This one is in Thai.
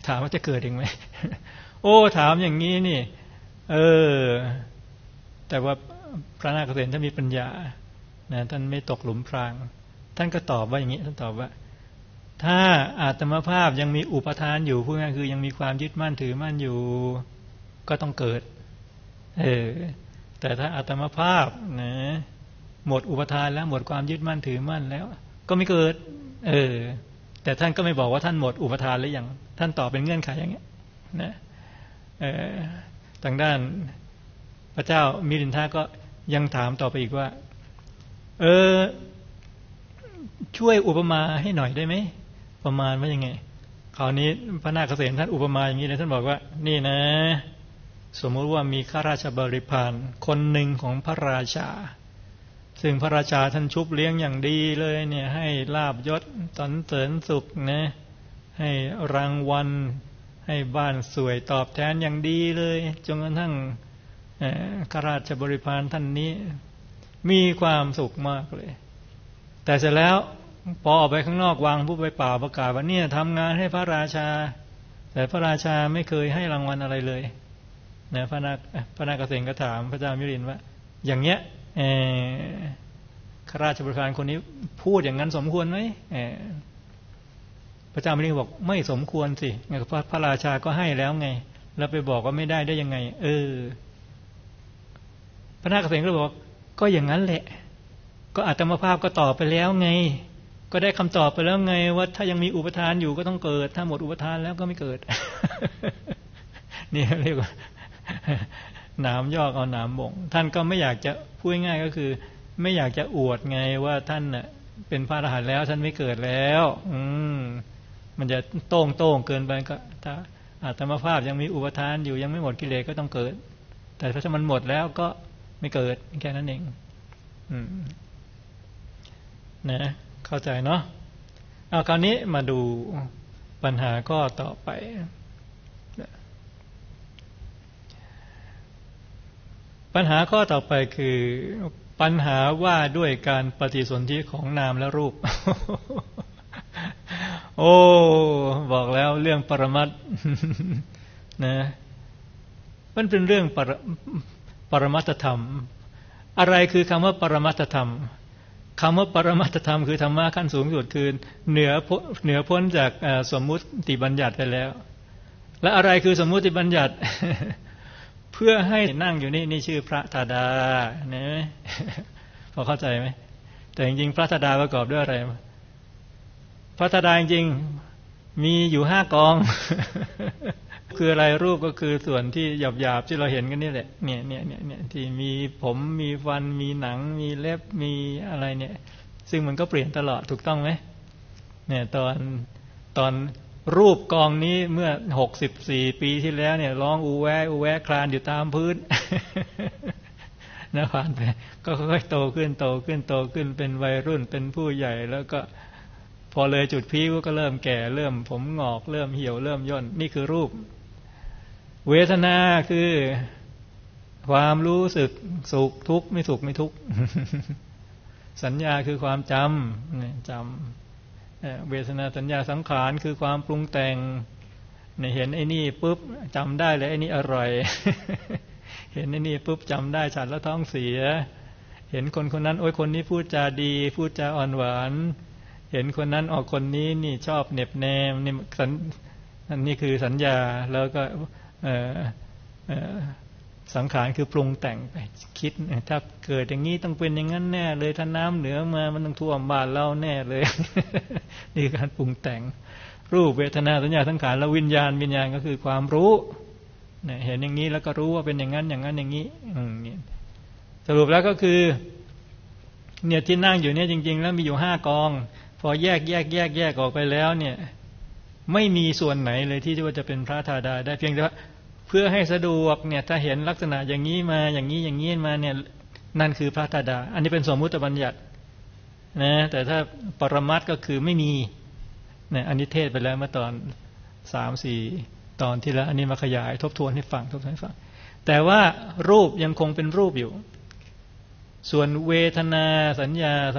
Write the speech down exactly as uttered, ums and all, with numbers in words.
ถามว่าจะเกิดเองไหมโอ้ถามอย่างนี้นี่เออแต่ว่าพระนาคเษนท่านมีปัญญานะท่านไม่ตกหลุมพรางท่านก็ตอบว่าอย่างนี้ท่านตอบว่าถ้าอาตมภาพยังมีอุปทานอยู่พูดง่ายคือยังมีความยึดมั่นถือมั่นอยู่ก็ต้องเกิดเออแต่ถ้าอาตมภาพนะหมดอุปทานแล้วหมดความยึดมั่นถือมั่นแล้วก็ไม่เกิดเออแต่ท่านก็ไม่บอกว่าท่านหมดอุปทานหรือยังท่านตอบเป็นเงื่อนไขอย่างเงี้ยนะเออทางด้านพระเจ้ามิลินทาก็ยังถามต่อไปอีกว่าเออช่วยอุปมาให้หน่อยได้ไหมประมาณว่ายังไงคราวนี้พระนาคเษนท่านอุปมาอย่างนี้เลยท่านบอกว่านี่นะสมมติว่ามีข้าราชบริพารคนหนึ่งของพระราชาซึ่งพระราชาท่านชุบเลี้ยงอย่างดีเลยเนี่ยให้ลาภยศสรรเสริญสุขนะให้รางวัลให้บ้านสวยตอบแทนอย่างดีเลยจนกระทั่งข้าราชบริพารท่านนี้มีความสุขมากเลยแต่เสร็จแล้วพอออกไปข้างนอกวางผู้ไปป่าประกาศว่าเนี่ยทำงานให้พระราชาแต่พระราชาไม่เคยให้รางวัลอะไรเลยนะพระนาพระนาคเษนก็ถามพระเจ้ามิลินว่าอย่างเงี้ยข้าราชบริพารคนนี้พูดอย่างนั้นสมควรไหมพระเจ้ามิลินบอกไม่สมควรสิพระพระราชาก็ให้แล้วไงแล้วไปบอกว่าไม่ได้ได้ยังไงเออพระนาคเษนก็บอกก็อย่างนั้นแหละก็อาตมภาพก็ตอบไปแล้วไงก็ได้คำตอบไปแล้วไงว่าถ้ายังมีอุปทานอยู่ก็ต้องเกิดถ้าหมดอุปทานแล้วก็ไม่เกิด นี่เรียกว่าหนามยอกเอาหนามบ่งท่านก็ไม่อยากจะพูดง่ายก็คือไม่อยากจะอวดไงว่าท่านน่ะเป็นพระอรหันต์แล้วท่านไม่เกิดแล้วอืมมันจะโต้งโต้งเกินไปก็ถ้าอาตมภาพยังมีอุปทานอยู่ยังไม่หมดกิเลสก็ต้องเกิดแต่ถ้ามันหมดแล้วก็ไม่เกิดแค่นั้นเองอืมนะเข้าใจเนาะเอาคราวนี้มาดูปัญหาข้อต่อไปปัญหาข้อต่อไปคือปัญหาว่าด้วยการปฏิสนธิของนามและรูป โอ้บอกแล้วเรื่องปรมัตถ์ นะมันเป็นเรื่องปรปรมัตถธรรมอะไรคือคำว่าปรมัตถธรรมคำว่าปรมัตถธรรมคือธรรมะขั้นสูงสุดคือเหนือเหนือพ้นจากสมมุติบัญญัติไปแล้วและอะไรคือสมมุติบัญญัติ เพื่อให้นั่งอยู่นี่นี่ชื่อพระธาดาเนี่ยพอเข้าใจไหมแต่จริงๆพระธาดาประกอบด้วยอะไรพระธาดาจริงๆมีอยู่ห้ากอง คืออะไรรูปก็คือส่วนที่หยาบๆที่เราเห็นกันนี่แหละเนี่ยเนี่ยเนี่ยเนี่ยที่มีผมมีฟันมีหนังมีเล็บมีอะไรเนี่ยซึ่งมันก็เปลี่ยนตลอดถูกต้องไหมเนี่ยตอนตอนรูปกองนี้เมื่อหกสิบสี่ปีที่แล้วเนี่ยร้องอูแวอูแวคลานอยู่ตามพื้น นะผ่านไปก็ค่อยๆโตขึ้นโตขึ้นโตขึ้นเป็นวัยรุ่นเป็นผู้ใหญ่แล้วก็พอเลยจุดพีคก็เริ่มแก่เริ่มผมงอกเริ่มเหี่ยวเริ่มย่นนี่คือรูปเวทนาคือความรู้สึกสุขทุกข์ไม่สุขไม่ทุกข์ สัญญาคือความจำจำเวทนาสัญญาสังขารคือความปรุงแต่งเห็นไอ้นี่ปุ๊บจำได้เลยไอ้นี่อร่อย เห็นไอ้นี่ปุ๊บจำได้ฉันแล้วท้องเสียเห็นคนคนนั้นโอ้ยคนนี้พูดจาดีพูดจาอ่อนหวานเห็นคนนั้นออกคนนี้นี่ชอบเน็บแนมนี่สัญนี่คือสัญญาแล้วก็สังขารคือปรุงแต่งไปคิดถ้าเกิดอย่างนี้ต้องเป็นอย่างนั้นแน่เลยถ้าน้ำเหนือมามันต้องท่วมบ้านเราแน่เลย นี่การปรุงแต่งรูปเวทนาสัญญาสังขารแล้ววิญญาณวิญญาณก็คือความรู้เนี่ยเห็นอย่างนี้แล้วก็รู้ว่าเป็นอย่างนั้นอย่างนั้นอย่างนี้สรุปแล้วก็คือเนี่ยที่นั่งอยู่เนี่ยจริงๆแล้วมีอยู่ห้ากองพอแยกแยกแยกแยกออกไปแล้วเนี่ยไม่มีส่วนไหนเลยที่ว่าจะเป็นพระธาดาได้เพียงแต่ว่าเพื่อให้สะดวกเนี่ยถ้าเห็นลักษณะอย่างนี้มาอย่างนี้อย่างนี้มาเนี่ยนั่นคือพระธาดาอันนี้เป็นสมมุติบัญญัตินะแต่ถ้าปรมัตถ์ก็คือไม่มีเนี่ยอันนี้เทศไปแล้วเมื่อตอนสามสี่ตอนที่แล้วอันนี้มาขยายทบทวนให้ฟังทบทวนให้ฟังแต่ว่ารูปยังคงเป็นรูปอยู่ส่วนเวทนาสัญญา